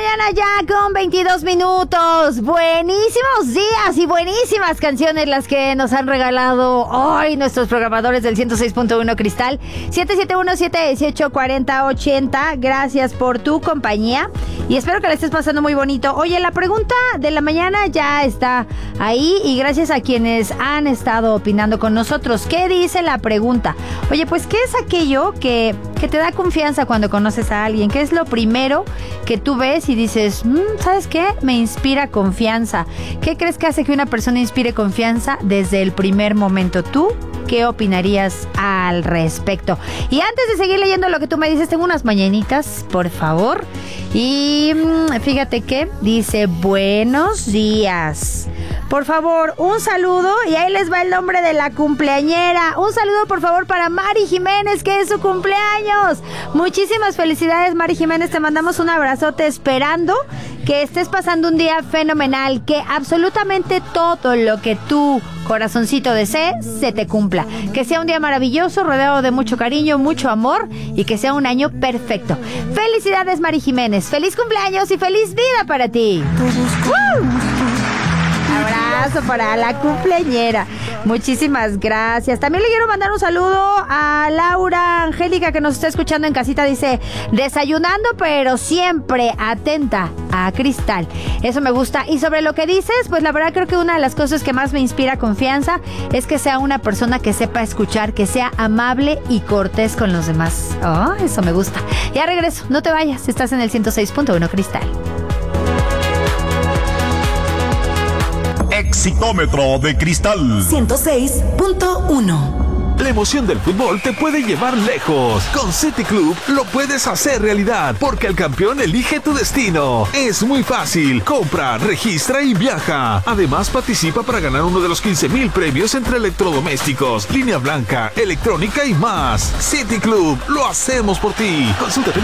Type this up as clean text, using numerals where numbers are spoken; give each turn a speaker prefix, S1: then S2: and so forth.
S1: mañana ya con 22 minutos. Buenísimos días y buenísimas canciones las que nos han regalado hoy nuestros programadores del 106.1 Cristal. 771-718-4080. Gracias por tu compañía y espero que la estés pasando muy bonito. Oye, la pregunta de la mañana ya está ahí y gracias a quienes han estado opinando con nosotros. ¿Qué dice la pregunta? Oye, pues, ¿qué es aquello que te da confianza cuando conoces a alguien? ¿Qué es lo primero que tú ves y dices, ¿sabes qué? Me inspira confianza. ¿Qué crees que hace que una persona inspire confianza desde el primer momento? ¿Tú qué opinarías al respecto? Y antes de seguir leyendo lo que tú me dices, tengo unas mañanitas, por favor. Y fíjate que dice, buenos días. Por favor, un saludo y ahí les va el nombre de la cumpleañera. Un saludo, por favor, para Mari Jiménez, que es su cumpleaños. Muchísimas felicidades, Mari Jiménez. Te mandamos un abrazote esperando que estés pasando un día fenomenal, que absolutamente todo lo que tu corazoncito desee se te cumpla. Que sea un día maravilloso, rodeado de mucho cariño, mucho amor y que sea un año perfecto. Felicidades, Mari Jiménez. Feliz cumpleaños y feliz vida para ti. Abrazo para la cumpleañera. Muchísimas gracias. También le quiero mandar un saludo a Laura Angélica, que nos está escuchando en casita. Dice, desayunando pero siempre atenta a Cristal. Eso me gusta. Y sobre lo que dices, pues la verdad creo que una de las cosas que más me inspira confianza es que sea una persona que sepa escuchar, que sea amable y cortés con los demás. Oh, eso me gusta. Ya regreso, no te vayas. Estás en el 106.1 Cristal.
S2: Exitómetro de Cristal
S3: 106.1.
S4: La emoción del fútbol te puede llevar lejos. Con City Club lo puedes hacer realidad, porque el campeón elige tu destino. Es muy fácil. Compra, registra y viaja. Además, participa para ganar uno de los 15,000 premios entre electrodomésticos, línea blanca, electrónica y más. City Club, lo hacemos por ti. Consulta